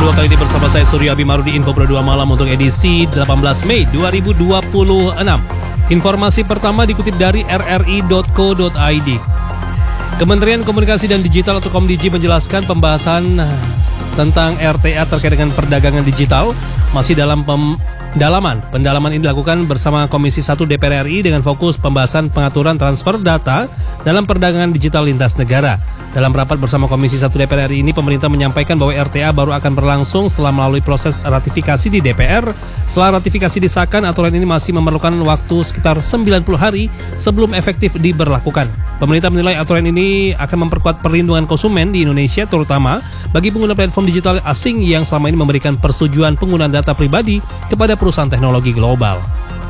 Pro 2 kali ini bersama saya Surya Abimaru di Info Pro 2 Malam untuk edisi 18 Mei 2026. Informasi pertama dikutip dari rri.co.id. Kementerian Komunikasi dan Digital atau Komdigi menjelaskan pembahasan tentang RTA terkait dengan perdagangan digital masih dalam pendalaman. Pendalaman ini dilakukan bersama Komisi 1 DPR RI dengan fokus pembahasan pengaturan transfer data dalam perdagangan digital lintas negara. Dalam rapat bersama Komisi 1 DPR RI ini, pemerintah menyampaikan bahwa RTA baru akan berlangsung setelah melalui proses ratifikasi di DPR. Setelah ratifikasi disahkan, aturan ini masih memerlukan waktu sekitar 90 hari sebelum efektif diberlakukan. Pemerintah menilai aturan ini akan memperkuat perlindungan konsumen di Indonesia, terutama bagi pengguna platform digital asing yang selama ini memberikan persetujuan penggunaan data pribadi kepada perusahaan teknologi global.